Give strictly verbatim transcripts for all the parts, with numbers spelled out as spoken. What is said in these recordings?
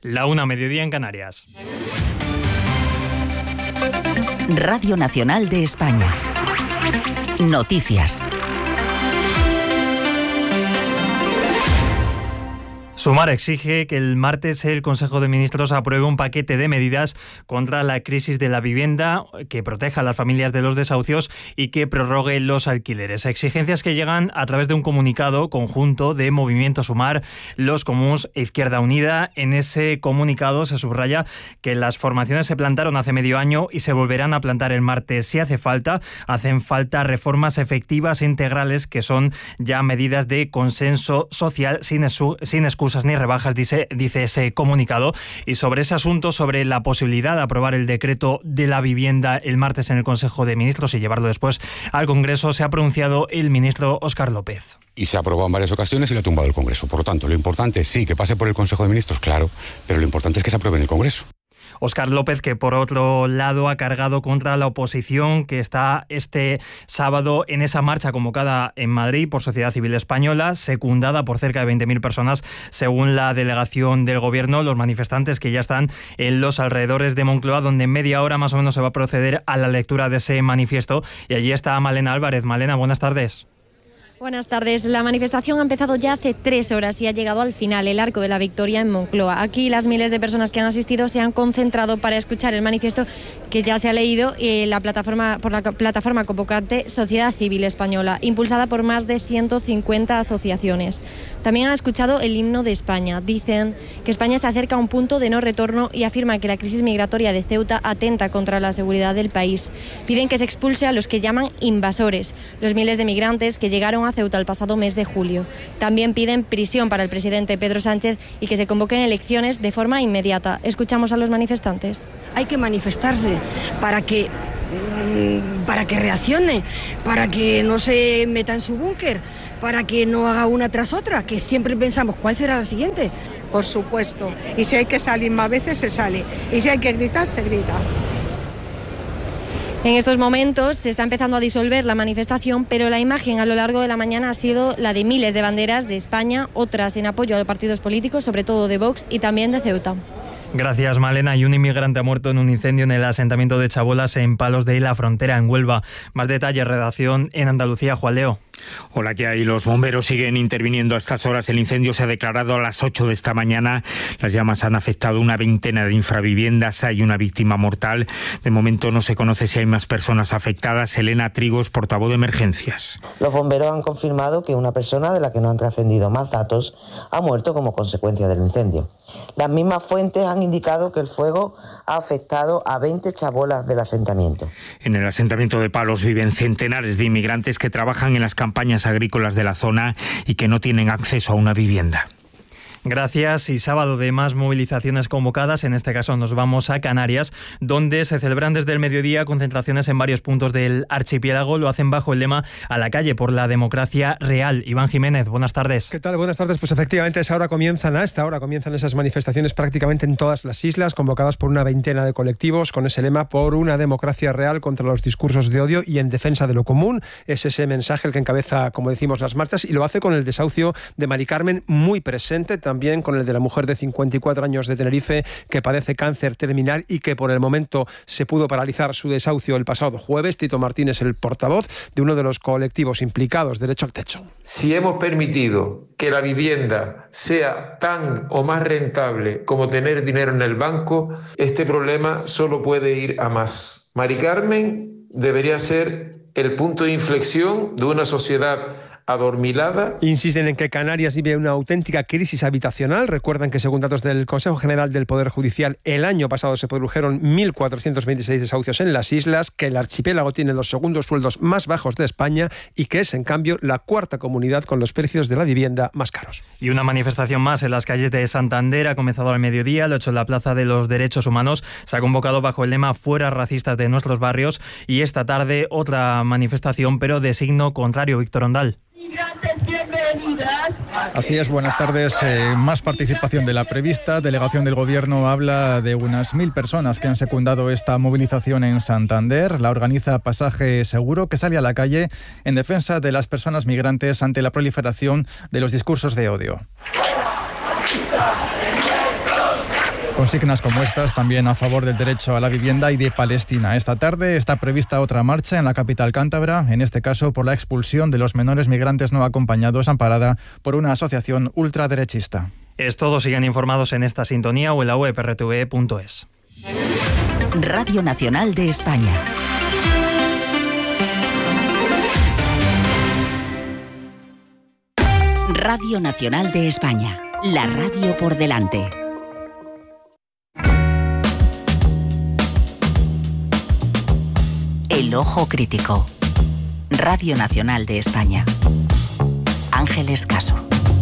La una, mediodía en Canarias. Radio Nacional de España. Noticias. Sumar exige que el martes el Consejo de Ministros apruebe un paquete de medidas contra la crisis de la vivienda que proteja a las familias de los desahucios y que prorrogue los alquileres. Exigencias que llegan a través de un comunicado conjunto de Movimiento Sumar, Los Comuns e Izquierda Unida. En ese comunicado se subraya que las formaciones se plantaron hace medio año y se volverán a plantar el martes si hace falta. Hacen falta reformas efectivas e integrales que son ya medidas de consenso social sin, esu- sin excusas ni rebajas, dice, dice ese comunicado. Y sobre ese asunto, sobre la posibilidad de aprobar el decreto de la vivienda el martes en el Consejo de Ministros y llevarlo después al Congreso, se ha pronunciado el ministro Óscar López. Y se ha aprobado en varias ocasiones y lo ha tumbado el Congreso. Por lo tanto, lo importante es sí que pase por el Consejo de Ministros, claro, pero lo importante es que se apruebe en el Congreso. Óscar López, que por otro lado ha cargado contra la oposición que está este sábado en esa marcha convocada en Madrid por Sociedad Civil Española, secundada por cerca de veinte mil personas, según la delegación del Gobierno. Los manifestantes que ya están en los alrededores de Moncloa, donde en media hora más o menos se va a proceder a la lectura de ese manifiesto. Y allí está Malena Álvarez. Malena, buenas tardes. Buenas tardes. La manifestación ha empezado ya hace tres horas y ha llegado al final, el Arco de la Victoria en Moncloa. Aquí las miles de personas que han asistido se han concentrado para escuchar el manifiesto que ya se ha leído en la plataforma, por la plataforma convocante Sociedad Civil Española, impulsada por más de ciento cincuenta asociaciones. También han escuchado el himno de España. Dicen que España se acerca a un punto de no retorno y afirman que la crisis migratoria de Ceuta atenta contra la seguridad del país. Piden que se expulse a los que llaman invasores, los miles de migrantes que llegaron a Ceuta el pasado mes de julio. También piden prisión para el presidente Pedro Sánchez y que se convoquen elecciones de forma inmediata. Escuchamos a los manifestantes. Hay que manifestarse para que, para que reaccione, para que no se meta en su búnker, para que no haga una tras otra, que siempre pensamos cuál será la siguiente. Por supuesto. Y si hay que salir más veces, se sale. Y si hay que gritar, se grita. En estos momentos se está empezando a disolver la manifestación, pero la imagen a lo largo de la mañana ha sido la de miles de banderas de España, otras en apoyo a los partidos políticos, sobre todo de Vox y también de Ceuta. Gracias, Malena. Y un inmigrante ha muerto en un incendio en el asentamiento de Chabolas, en Palos de la Frontera, en Huelva. Más detalles, redacción en Andalucía, Juan Leo. Hola, ¿qué hay? Los bomberos siguen interviniendo a estas horas. El incendio se ha declarado a las ocho de esta mañana. Las llamas han afectado una veintena de infraviviendas. Hay una víctima mortal. De momento no se conoce si hay más personas afectadas. Elena Trigos, portavoz de emergencias. Los bomberos han confirmado que una persona, de la que no han trascendido más datos, ha muerto como consecuencia del incendio. Las mismas fuentes han indicado que el fuego ha afectado a veinte chabolas del asentamiento. En el asentamiento de Palos viven centenares de inmigrantes que trabajan en las campañas agrícolas de la zona y que no tienen acceso a una vivienda. Gracias. Y sábado de más movilizaciones convocadas. En este caso nos vamos a Canarias, donde se celebran desde el mediodía concentraciones en varios puntos del archipiélago. Lo hacen bajo el lema "A la calle por la democracia real". Iván Jiménez, buenas tardes. ¿Qué tal? Buenas tardes. Pues efectivamente a esa hora comienzan, a esta hora comienzan esas manifestaciones prácticamente en todas las islas, convocadas por una veintena de colectivos con ese lema "Por una democracia real contra los discursos de odio y en defensa de lo común". Es ese mensaje el que encabeza, como decimos, las marchas, y lo hace con el desahucio de Mari Carmen muy presente, también con el de la mujer de cincuenta y cuatro años de Tenerife que padece cáncer terminal y que por el momento se pudo paralizar su desahucio el pasado jueves. Tito Martínez, el portavoz de uno de los colectivos implicados, Derecho al Techo. Si hemos permitido que la vivienda sea tan o más rentable como tener dinero en el banco, este problema solo puede ir a más. Mari Carmen debería ser el punto de inflexión de una sociedad adormilada. Insisten en que Canarias vive una auténtica crisis habitacional. Recuerdan que, según datos del Consejo General del Poder Judicial, el año pasado se produjeron mil cuatrocientos veintiséis desahucios en las islas, que el archipiélago tiene los segundos sueldos más bajos de España y que es, en cambio, la cuarta comunidad con los precios de la vivienda más caros. Y una manifestación más en las calles de Santander ha comenzado al mediodía. Lo hecho en la Plaza de los Derechos Humanos. Se ha convocado bajo el lema "Fuera racistas de nuestros barrios". Y esta tarde otra manifestación, pero de signo contrario. Víctor Ondal. Así es, buenas tardes. Eh, más participación de la prevista. Delegación del Gobierno habla de unas mil personas que han secundado esta movilización en Santander. La organiza Pasaje Seguro, que sale a la calle en defensa de las personas migrantes ante la proliferación de los discursos de odio. consignas como estas también a favor del derecho a la vivienda y de Palestina. Esta tarde está prevista otra marcha en la capital cántabra, en este caso por la expulsión de los menores migrantes no acompañados, amparada por una asociación ultraderechista. Es todo, sigan informados en esta sintonía o en la web erre te ve punto es. Radio Nacional de España. Radio Nacional de España, la radio por delante. El ojo crítico. Radio Nacional de España. Ángeles Caso.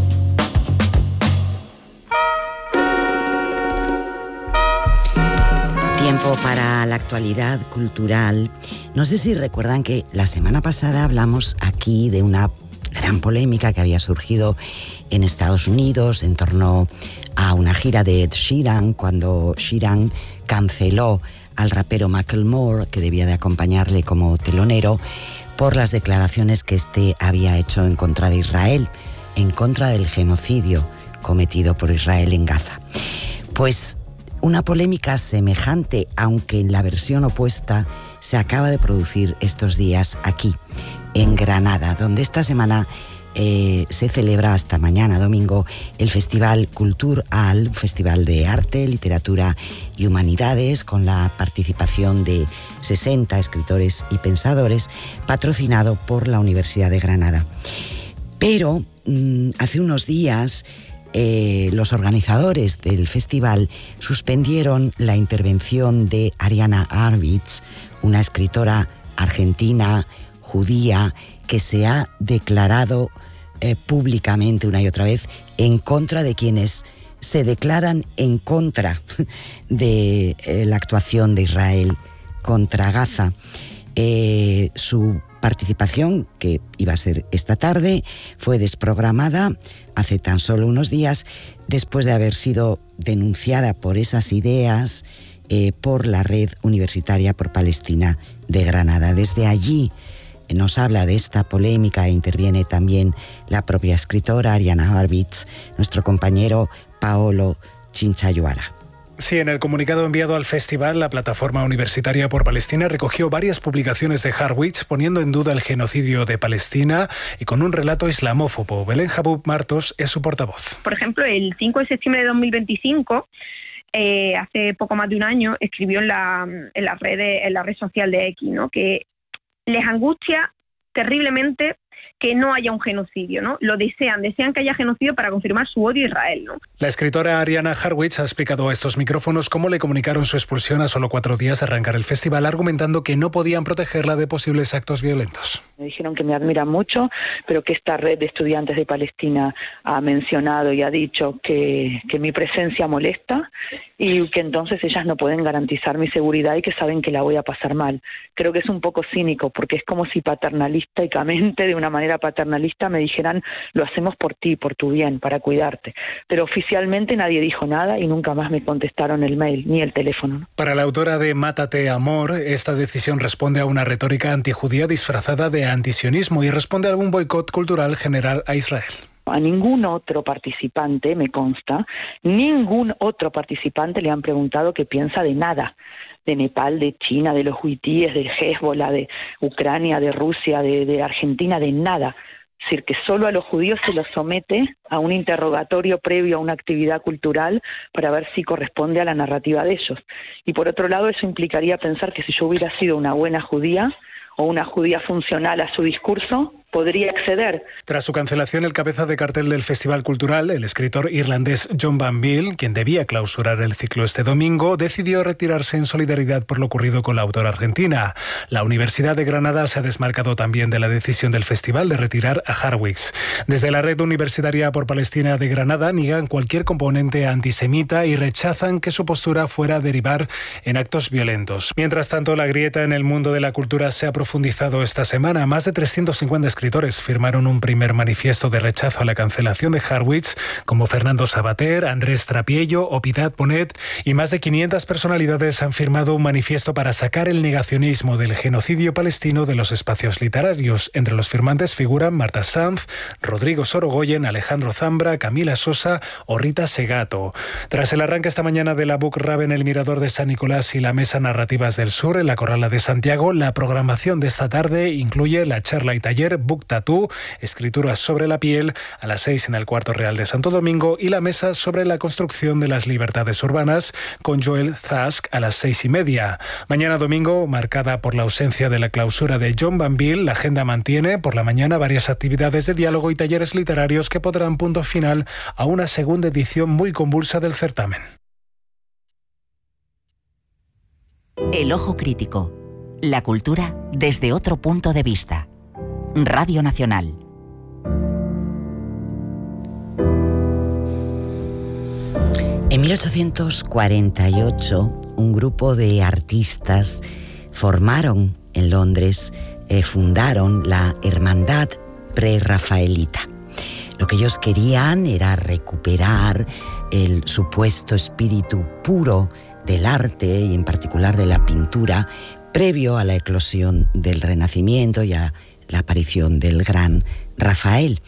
Tiempo para la actualidad cultural. No sé si recuerdan que la semana pasada hablamos aquí de una gran polémica que había surgido en Estados Unidos en torno a una gira de Ed Sheeran, cuando Sheeran canceló al rapero Macklemore, que debía de acompañarle como telonero, por las declaraciones que éste había hecho en contra de Israel, en contra del genocidio cometido por Israel en Gaza. Pues una polémica semejante, aunque en la versión opuesta, se acaba de producir estos días aquí, en Granada, donde esta semana eh, se celebra hasta mañana domingo el Festival Cultur Al, un festival de arte, literatura y humanidades, con la participación de sesenta escritores y pensadores, patrocinado por la Universidad de Granada. Pero mmm, hace unos días eh, los organizadores del festival suspendieron la intervención de Ariana Harvitz, una escritora argentina judía que se ha declarado eh, públicamente una y otra vez en contra de quienes se declaran en contra de eh, la actuación de Israel contra Gaza. Eh, su participación, que iba a ser esta tarde, fue desprogramada hace tan solo unos días, después de haber sido denunciada por esas ideas eh, por la Red Universitaria por Palestina de Granada. Desde allí nos habla de esta polémica e interviene también la propia escritora Ariana Harvitz, nuestro compañero Paolo Chinchayuara. Sí, en el comunicado enviado al festival, la Plataforma Universitaria por Palestina recogió varias publicaciones de Harwitz poniendo en duda el genocidio de Palestina y con un relato islamófobo. Belén Jabub Martos es su portavoz. Por ejemplo, el cinco de septiembre de dos mil veinticinco, eh, hace poco más de un año, escribió en la, en la, red, en la red social de X, ¿no?, que les angustia terriblemente que no haya un genocidio, ¿no? Lo desean, desean que haya genocidio para confirmar su odio a Israel, ¿no? La escritora Ariana Harwitz ha explicado a estos micrófonos cómo le comunicaron su expulsión a solo cuatro días de arrancar el festival, argumentando que no podían protegerla de posibles actos violentos. Me dijeron que me admiran mucho, pero que esta red de estudiantes de Palestina ha mencionado y ha dicho que, que mi presencia molesta y que entonces ellas no pueden garantizar mi seguridad y que saben que la voy a pasar mal. Creo que es un poco cínico, porque es como si paternalísticamente, de una manera paternalista, me dijeran: lo hacemos por ti, por tu bien, para cuidarte. Pero oficialmente nadie dijo nada y nunca más me contestaron el mail ni el teléfono, ¿no? Para la autora de Mátate, Amor, esta decisión responde a una retórica antijudía disfrazada de antisionismo y responde a algún boicot cultural general a Israel. A ningún otro participante, me consta, ningún otro participante le han preguntado qué piensa de nada. De Nepal, de China, de los huitíes, de Hezbollah, de Ucrania, de Rusia, de, de Argentina, de nada. Es decir, que solo a los judíos se los somete a un interrogatorio previo a una actividad cultural para ver si corresponde a la narrativa de ellos. Y por otro lado, eso implicaría pensar que si yo hubiera sido una buena judía o una judía funcional a su discurso, podría acceder. Tras su cancelación, el cabeza de cartel del Festival Cultural, el escritor irlandés John Banville, quien debía clausurar el ciclo este domingo, decidió retirarse en solidaridad por lo ocurrido con la autora argentina. La Universidad de Granada se ha desmarcado también de la decisión del festival de retirar a Harwitz. Desde la Red Universitaria por Palestina de Granada niegan cualquier componente antisemita y rechazan que su postura fuera a derivar en actos violentos. Mientras tanto, la grieta en el mundo de la cultura se ha profundizado esta semana. Más de trescientos cincuenta escritores firmaron un primer manifiesto de rechazo a la cancelación de Harwitz, como Fernando Savater, Andrés Trapiello o Piedad Bonet, y más de quinientas personalidades han firmado un manifiesto para sacar el negacionismo del genocidio palestino de los espacios literarios. Entre los firmantes figuran Marta Sanz, Rodrigo Sorogoyen, Alejandro Zambra, Camila Sosa o Rita Segato. Tras el arranque esta mañana de la Book Rab en el Mirador de San Nicolás y la Mesa Narrativas del Sur en la Corrala de Santiago, la programación de esta tarde incluye la charla y taller Book Tattoo, escrituras sobre la piel, a las seis en el Cuarto Real de Santo Domingo, y la mesa sobre la construcción de las libertades urbanas con Joel Zask a las seis y media. Mañana domingo, marcada por la ausencia de la clausura de John Banville, la agenda mantiene por la mañana varias actividades de diálogo y talleres literarios que pondrán punto final a una segunda edición muy convulsa del certamen. El ojo crítico. La cultura desde otro punto de vista. Radio Nacional. En mil ochocientos cuarenta y ocho, un grupo de artistas formaron en Londres, eh, fundaron la Hermandad Prerrafaelita. Lo que ellos querían era recuperar el supuesto espíritu puro del arte y en particular de la pintura previo a la eclosión del Renacimiento y a la aparición del gran Rafael.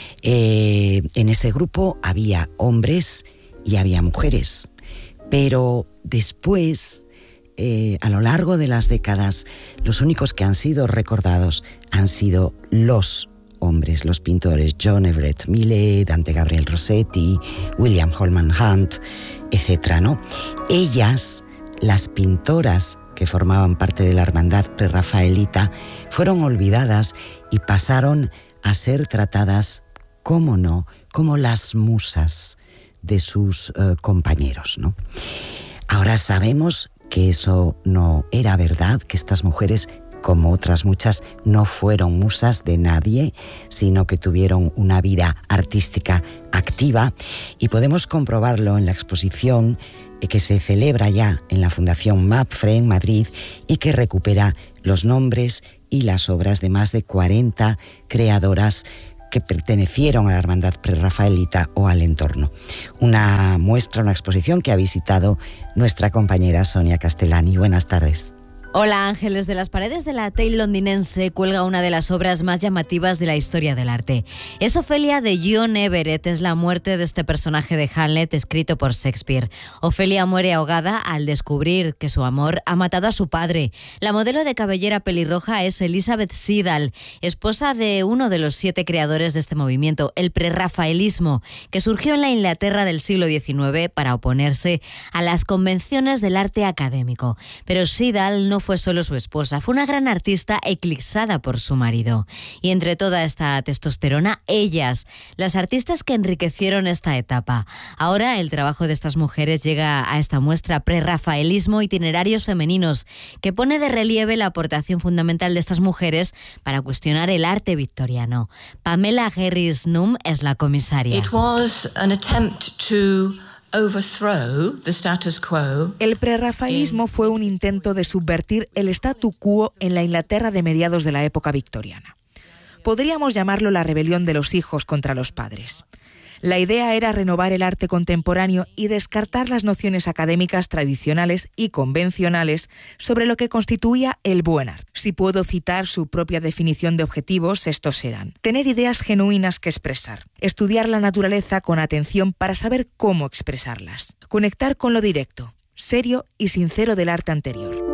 Eh, en ese grupo había hombres y había mujeres, pero después, eh, a lo largo de las décadas, los únicos que han sido recordados han sido los hombres, los pintores John Everett Millais, Dante Gabriel Rossetti, William Holman Hunt, etcétera, ¿no? Ellas, las pintoras que formaban parte de la hermandad prerrafaelita, fueron olvidadas y pasaron a ser tratadas, cómo no, como las musas de sus eh, compañeros, ¿no? Ahora sabemos que eso no era verdad, que estas mujeres, como otras muchas, no fueron musas de nadie, sino que tuvieron una vida artística activa, y podemos comprobarlo en la exposición que se celebra ya en la Fundación MAPFRE en Madrid y que recupera los nombres y las obras de más de cuarenta creadoras que pertenecieron a la hermandad prerrafaelita o al entorno. Una muestra, una exposición que ha visitado nuestra compañera Sonia Castellani. Buenas tardes. Hola Ángeles, de las paredes de la Tate londinense cuelga una de las obras más llamativas de la historia del arte. Es Ofelia de John Everett, es la muerte de este personaje de Hamlet escrito por Shakespeare. Ofelia muere ahogada al descubrir que su amor ha matado a su padre. La modelo de cabellera pelirroja es Elizabeth Siddal, esposa de uno de los siete creadores de este movimiento, el prerrafaelismo, que surgió en la Inglaterra del siglo diecinueve para oponerse a las convenciones del arte académico. Pero Siddal no fue solo su esposa, fue una gran artista eclipsada por su marido. Y entre toda esta testosterona, ellas, las artistas que enriquecieron esta etapa. Ahora el trabajo de estas mujeres llega a esta muestra Prerrafaelismo, itinerarios femeninos, que pone de relieve la aportación fundamental de estas mujeres para cuestionar el arte victoriano. Pamela Harris-Numm es la comisaria. It was an attempt to overthrow the status quo. El prerrafaelismo fue un intento de subvertir el statu quo en la Inglaterra de mediados de la época victoriana. Podríamos llamarlo la rebelión de los hijos contra los padres. La idea era renovar el arte contemporáneo y descartar las nociones académicas tradicionales y convencionales sobre lo que constituía el buen arte. Si puedo citar su propia definición de objetivos, estos eran: tener ideas genuinas que expresar, estudiar la naturaleza con atención para saber cómo expresarlas, conectar con lo directo, serio y sincero del arte anterior.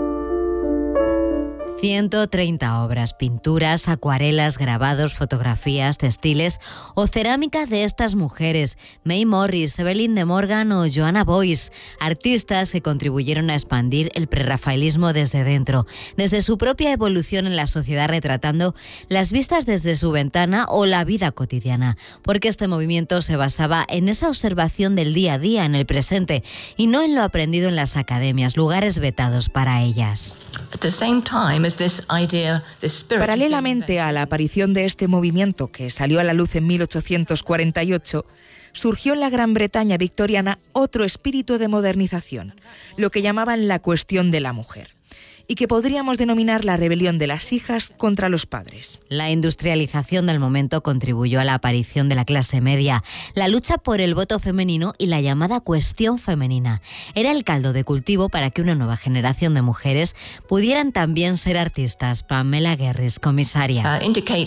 ciento treinta obras, pinturas, acuarelas, grabados, fotografías, textiles o cerámica de estas mujeres, May Morris, Evelyn de Morgan o Joanna Boyce, artistas que contribuyeron a expandir el prerrafaelismo desde dentro, desde su propia evolución en la sociedad, retratando las vistas desde su ventana o la vida cotidiana, porque este movimiento se basaba en esa observación del día a día, en el presente, y no en lo aprendido en las academias, lugares vetados para ellas. At the same time as this idea, this spirit. Paralelamente a la aparición de este movimiento, que salió a la luz en mil ochocientos cuarenta y ocho, surgió en la Gran Bretaña victoriana otro espíritu de modernización, lo que llamaban la cuestión de la mujer. y que podríamos denominar la rebelión de las hijas contra los padres. La industrialización del momento contribuyó a la aparición de la clase media, la lucha por el voto femenino y la llamada cuestión femenina. Era el caldo de cultivo para que una nueva generación de mujeres pudieran también ser artistas. Pamela Guerres, comisaria.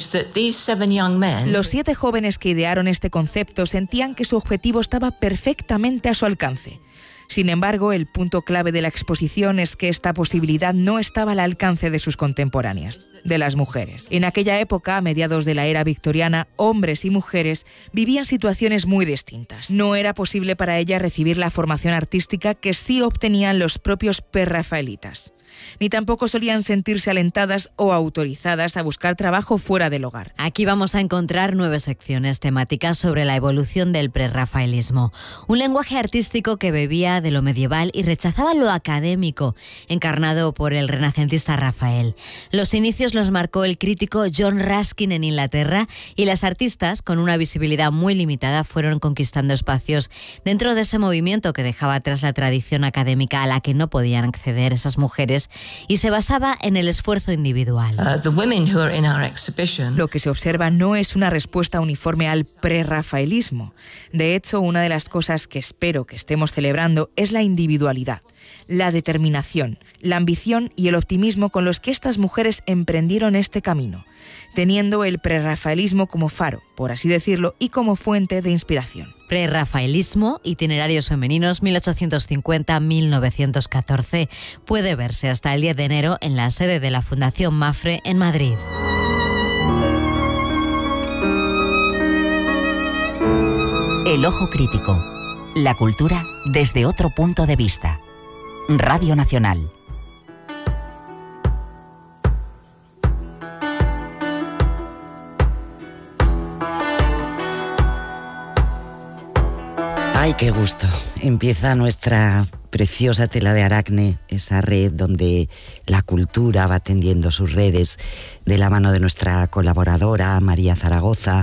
Los siete jóvenes que idearon este concepto sentían que su objetivo estaba perfectamente a su alcance. Sin embargo, el punto clave de la exposición es que esta posibilidad no estaba al alcance de sus contemporáneas, de las mujeres. En aquella época, a mediados de la era victoriana, hombres y mujeres vivían situaciones muy distintas. No era posible para ellas recibir la formación artística que sí obtenían los propios prerrafaelitas. Ni tampoco solían sentirse alentadas o autorizadas a buscar trabajo fuera del hogar. Aquí vamos a encontrar nueve secciones temáticas sobre la evolución del prerrafaelismo. Un lenguaje artístico que bebía de lo medieval y rechazaba lo académico, encarnado por el renacentista Rafael. Los inicios los marcó el crítico John Ruskin en Inglaterra y las artistas, con una visibilidad muy limitada, fueron conquistando espacios dentro de ese movimiento que dejaba atrás la tradición académica a la que no podían acceder esas mujeres y se basaba en el esfuerzo individual. Uh, the women who are in our exhibition... Lo que se observa no es una respuesta uniforme al prerrafaelismo. De hecho, una de las cosas que espero que estemos celebrando es la individualidad, la determinación, la ambición y el optimismo con los que estas mujeres emprendieron este camino, teniendo el prerrafaelismo como faro, por así decirlo, y como fuente de inspiración. Prerrafaelismo, itinerarios femeninos mil ochocientos cincuenta a mil novecientos catorce. Puede verse hasta el diez de enero en la sede de la Fundación Mafre en Madrid. El ojo crítico. La cultura desde otro punto de vista. Radio Nacional. ¡Ay, qué gusto! Empieza nuestra preciosa tela de Aracne, esa red donde la cultura va tendiendo sus redes de la mano de nuestra colaboradora María Zaragoza.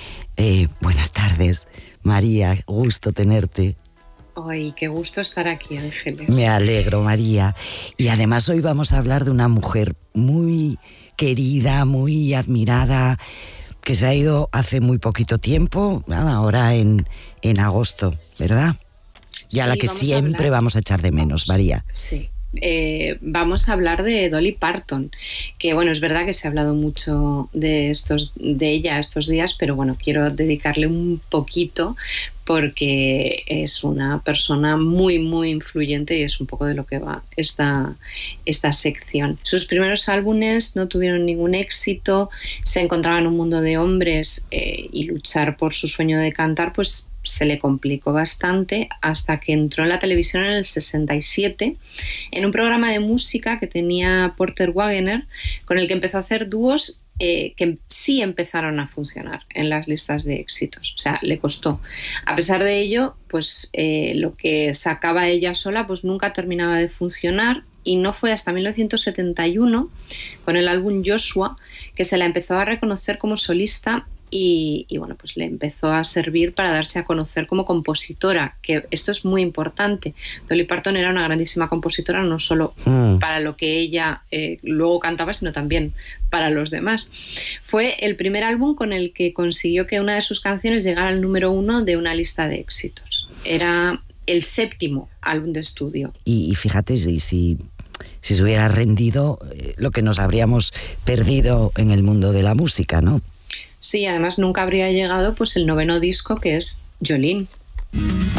Eh, buenas tardes, María, gusto tenerte. Ay, qué gusto estar aquí, Ángeles. Me alegro, María. Y además hoy vamos a hablar de una mujer muy querida, muy admirada, que se ha ido hace muy poquito tiempo, ahora en, en agosto, ¿verdad? Y a sí, la que siempre a vamos a echar de menos, María. Sí. Eh, vamos a hablar de Dolly Parton, que bueno, es verdad que se ha hablado mucho de estos, de ella estos días, pero bueno, quiero dedicarle un poquito porque es una persona muy muy influyente y es un poco de lo que va esta, esta sección. Sus primeros álbumes no tuvieron ningún éxito, se encontraba en un mundo de hombres eh, y luchar por su sueño de cantar pues se le complicó bastante hasta que entró en la televisión en el sesenta y siete en un programa de música que tenía Porter Wagoner, con el que empezó a hacer dúos eh, que sí empezaron a funcionar en las listas de éxitos. O sea, le costó. A pesar de ello, pues eh, lo que sacaba ella sola pues nunca terminaba de funcionar, y no fue hasta mil novecientos setenta y uno, con el álbum Joshua, que se la empezó a reconocer como solista. Y, y bueno, pues le empezó a servir para darse a conocer como compositora, que esto es muy importante. Dolly Parton era una grandísima compositora, no solo mm. para lo que ella eh, luego cantaba, sino también para los demás. Fue el primer álbum con el que consiguió que una de sus canciones llegara al número uno de una lista de éxitos. Era el séptimo álbum de estudio. Y, y fíjate, si, si, si se hubiera rendido, eh, lo que nos habríamos perdido en el mundo de la música, ¿no? Sí, además nunca habría llegado pues el noveno disco, que es Jolene.